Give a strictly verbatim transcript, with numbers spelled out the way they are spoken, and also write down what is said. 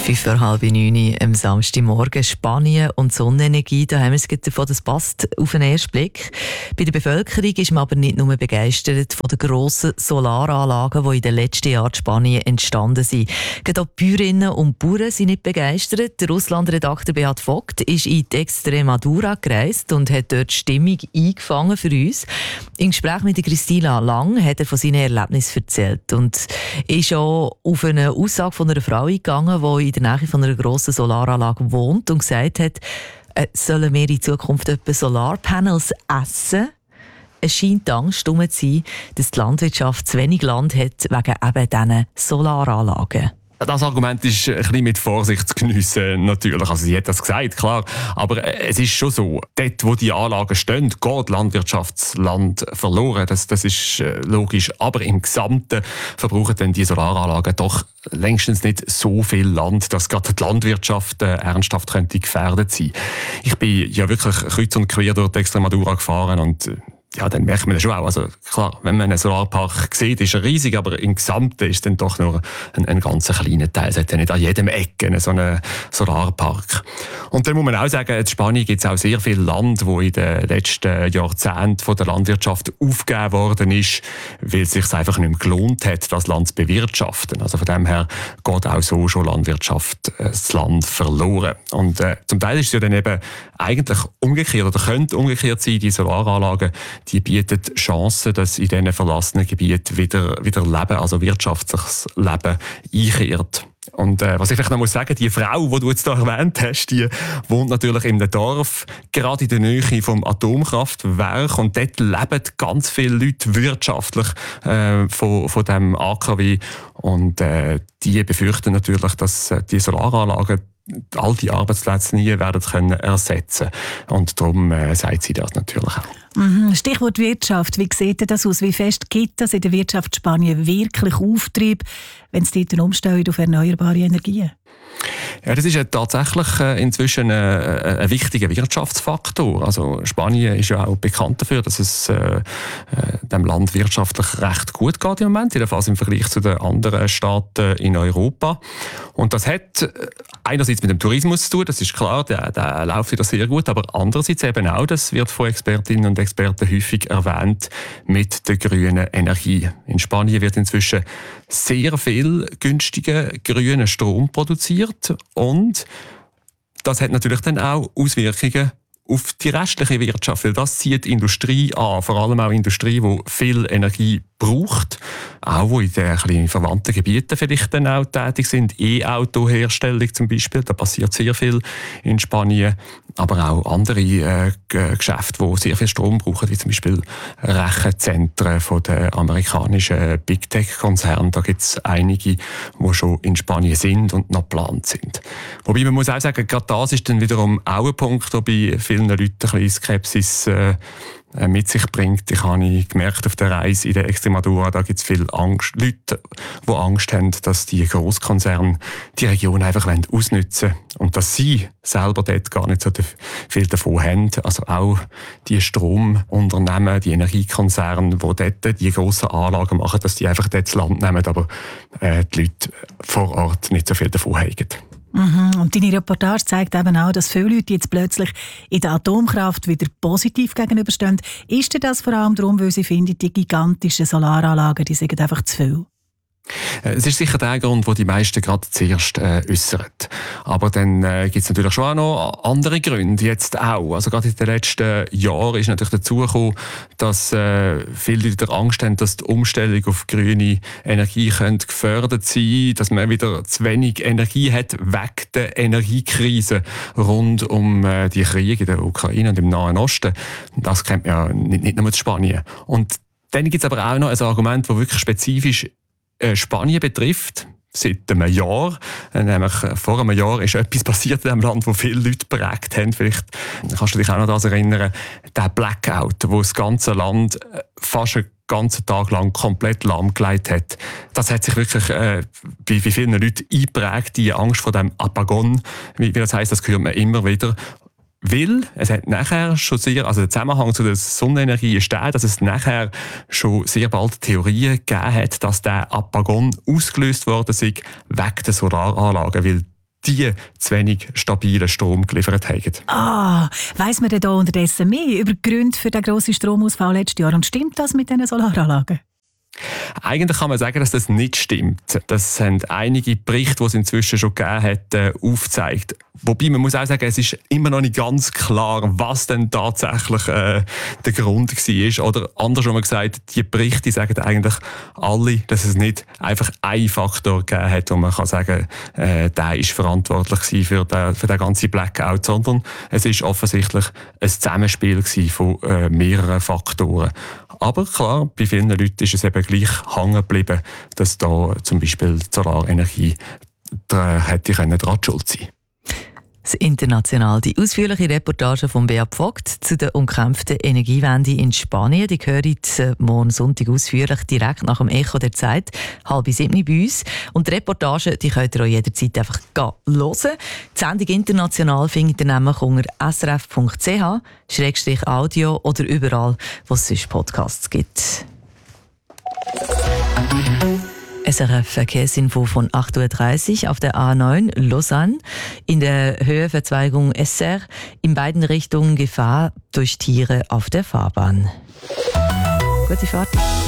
Fünf vor halb neun am Samstagmorgen. Spanien und Sonnenenergie, da haben wir es davon, das passt auf den ersten Blick. Bei der Bevölkerung ist man aber nicht nur begeistert von den grossen Solaranlagen, die in den letzten Jahren in Spanien entstanden sind. Gerade auch die Bäuerinnen und Bauern sind nicht begeistert. Der Russland-Redakteur Beat Vogt ist in die Extremadura gereist und hat dort die Stimmung eingefangen für uns. Im Gespräch mit Christina Lang hat er von seinen Erlebnissen erzählt und ist auch auf eine Aussage von einer Frau eingegangen, die in der Nähe von einer grossen Solaranlage wohnt und gesagt hat, äh, sollen wir in Zukunft etwa Solarpanels essen? Es scheint Angst herum zu sein, dass die Landwirtschaft zu wenig Land hat wegen eben diesen Solaranlagen. Das Argument ist ein bisschen mit Vorsicht zu geniessen, natürlich. Also sie hat das gesagt, klar. Aber es ist schon so, dort, wo die Anlagen stehen, geht Landwirtschaftsland verloren. Das, das ist logisch. Aber im Gesamten verbrauchen dann die Solaranlagen doch längstens nicht so viel Land, dass gerade die Landwirtschaft äh, ernsthaft könnte gefährdet sein. Ich bin ja wirklich kreuz und quer durch die Extremadura gefahren und ja, dann merkt man das schon auch. Also klar, wenn man einen Solarpark sieht, ist er riesig, aber im Gesamten ist es dann doch nur ein, ein ganz kleiner Teil. Es hat ja nicht an jedem Ecke so einen Solarpark. Und dann muss man auch sagen, in Spanien gibt es auch sehr viel Land, wo in den letzten Jahrzehnten von der Landwirtschaft aufgegeben worden ist, weil es sich einfach nicht mehr gelohnt hat, das Land zu bewirtschaften. Also von dem her geht auch so schon Landwirtschaft äh, das Land verloren. Und äh, zum Teil ist es ja dann eben eigentlich umgekehrt oder könnte umgekehrt sein, die Solaranlagen, die bieten Chancen, dass in diesen verlassenen Gebieten wieder, wieder Leben, also wirtschaftliches Leben einkehrt. Und äh, was ich vielleicht noch muss sagen, die Frau, die du jetzt hier erwähnt hast, die wohnt natürlich in einem Dorf, gerade in der Nähe vom Atomkraftwerk. Und dort leben ganz viele Leute wirtschaftlich äh, von, von diesem A K W. Und äh, die befürchten natürlich, dass äh, die Solaranlagen all die Arbeitsplätze nie werden können ersetzen. Und darum äh, sagt sie das natürlich auch. Mhm. Stichwort Wirtschaft. Wie sieht das aus? Wie fest gibt das in der Wirtschaft Spanien wirklich Auftrieb, wenn es dort umstellt auf erneuerbare Energien? Ja, das ist ja tatsächlich äh, inzwischen ein, ein wichtiger Wirtschaftsfaktor. Also Spanien ist ja auch bekannt dafür, dass es äh, äh, dem Land wirtschaftlich recht gut geht im Moment, jedenfalls im Vergleich zu den anderen Staaten in Europa. Und das hat einerseits mit dem Tourismus zu tun, das ist klar, der, der läuft wieder sehr gut, aber andererseits eben auch, das wird von Expertinnen und Experten häufig erwähnt, mit der grünen Energie. In Spanien wird inzwischen sehr viel günstiger grüner Strom produziert und das hat natürlich dann auch Auswirkungen auf die restliche Wirtschaft, weil das zieht die Industrie an, vor allem auch Industrie, die viel Energie braucht, auch wo in den kleinen verwandten Gebieten vielleicht dann auch tätig sind, E-Auto-Herstellung zum Beispiel, da passiert sehr viel in Spanien, aber auch andere äh, Geschäfte, die sehr viel Strom brauchen, wie zum Beispiel Rechenzentren von den amerikanischen Big Tech-Konzernen, da gibt es einige, die schon in Spanien sind und noch geplant sind. Wobei man muss auch sagen, gerade das ist dann wiederum auch ein Punkt, der bei vielen Leuten ein bisschen Skepsis äh, mit sich bringt. Ich habe gemerkt auf der Reise in der Extremadura, da gibt es viele Angst, Leute, die Angst haben, dass die Grosskonzerne die Region einfach ausnutzen wollen und dass sie selber dort gar nicht so viel davon haben. Also auch die Stromunternehmen, die Energiekonzerne, die dort die grossen Anlagen machen, dass die einfach dort das Land nehmen, aber äh, die Leute vor Ort nicht so viel davon haben. Mhm. Und deine Reportage zeigt eben auch, dass viele Leute jetzt plötzlich in der Atomkraft wieder positiv gegenüberstehen. Ist denn das vor allem darum, weil sie finden, die gigantischen Solaranlagen, die sind einfach zu viel? Es ist sicher der Grund, den die meisten gerade zuerst äh, äußern. Aber dann äh, gibt es natürlich schon auch noch andere Gründe, jetzt auch. Also gerade in den letzten Jahren ist natürlich dazu gekommen, dass äh, viele Leute Angst haben, dass die Umstellung auf grüne Energie könnte gefördert sein, dass man wieder zu wenig Energie hat wegen der Energiekrise rund um äh, die Kriege in der Ukraine und im Nahen Osten. Das kennt man ja nicht, nicht nur in Spanien. Und dann gibt es aber auch noch ein Argument, das wirklich spezifisch Spanien betrifft, seit einem Jahr. Nämlich vor einem Jahr ist etwas passiert in diesem Land, das viele Leute geprägt haben. Vielleicht kannst du dich auch noch daran erinnern, der Blackout, wo das ganze Land fast einen ganzen Tag lang komplett lahmgelegt hat. Das hat sich wirklich äh, bei, bei vielen Leuten eingeprägt, die Angst vor dem Apagon, wie, wie das heisst, das hört man immer wieder. Weil es hat nachher schon sehr, also der Zusammenhang zu der Sonnenenergie ist der, dass es nachher schon sehr bald Theorien gegeben hat, dass der Apagon ausgelöst worden sei wegen der Solaranlagen, weil die zu wenig stabilen Strom geliefert haben. Ah, weiss man denn da unterdessen mehr über die Gründe für den grossen Stromausfall letztes Jahr? Und stimmt das mit diesen Solaranlagen? Eigentlich kann man sagen, dass das nicht stimmt. Das haben einige Berichte, die es inzwischen schon gegeben hat, aufgezeigt. Wobei man muss auch sagen, es ist immer noch nicht ganz klar, was denn tatsächlich äh, der Grund war. Oder anders haben wir gesagt, die Berichte sagen eigentlich alle, dass es nicht einfach einen Faktor gegeben hat, wo man kann sagen, äh, der ist verantwortlich für den, für den ganzen Blackout, sondern es ist offensichtlich ein Zusammenspiel von äh, mehreren Faktoren. Aber klar, bei vielen Leuten ist es eben gleich hängen geblieben, dass da zum Beispiel die Solarenergie da hätte dran schuld sein. Das International, die ausführliche Reportage von Beat Vogt zu der umkämpften Energiewende in Spanien, die hören morgen Sonntag ausführlich direkt nach dem Echo der Zeit, halb sieben bei uns. Und die Reportage, die könnt ihr auch jederzeit einfach hören. Die Sendung International findet ihr nämlich unter s r f punkt c h Schrägstrich Audio oder überall, wo es sonst Podcasts gibt. S R F Verkehrsinfo von acht Uhr dreißig auf der A neun Lausanne. In der Höheverzweigung S R in beiden Richtungen Gefahr durch Tiere auf der Fahrbahn. Gute Fahrt.